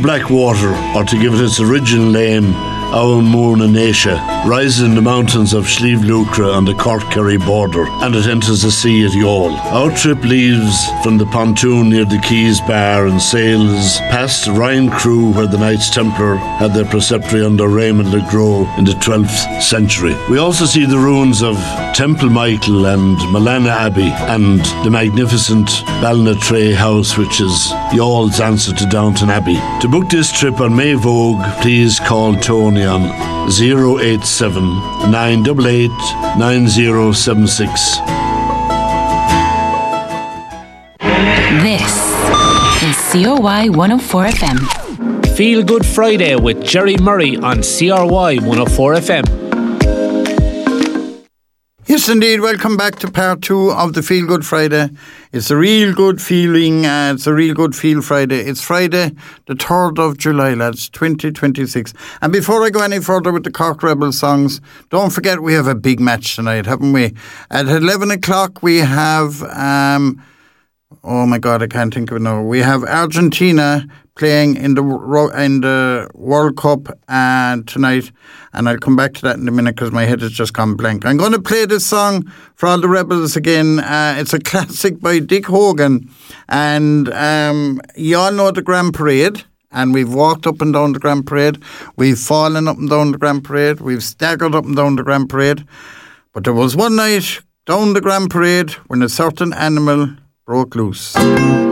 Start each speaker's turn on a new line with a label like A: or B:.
A: Blackwater, or to give it its original name, Aumurnanesha, rises in the mountains of Slieve Lucra on the Cork-Kerry border, and it enters the sea at Youghal. Our trip leaves from the pontoon near the Keys Bar and sails past Ryan Crew, where the Knights Templar had their preceptory under Raymond le Gros in the 12th century. We also see the ruins of Temple Michael and Malana Abbey, and the magnificent Ballinatray House, which is Youghall's answer to Downton Abbey. To book this trip on May Vogue, please call Tony on 087 988 9076.
B: This is CRY 104 FM.
C: Feel Good Friday with Jerry Murray on CRY 104 FM.
D: Yes, indeed. Welcome back to part 2 of the Feel Good Friday. It's a real good feeling. It's a real good feel Friday. It's Friday, the 3rd of July, lads, 2026. And before I go any further with the Cork Rebel songs, don't forget we have a big match tonight, haven't we? At 11 o'clock we have, oh my God, I can't think of it now. We have Argentina playing in the World Cup tonight, and I'll come back to that in a minute because my head has just gone blank. I'm going to play this song for all the Rebels again. It's a classic by Dick Hogan, and you all know the Grand Parade, and we've walked up and down the Grand Parade, we've fallen up and down the Grand Parade, we've staggered up and down the Grand Parade, but there was one night down the Grand Parade when a certain animal broke loose.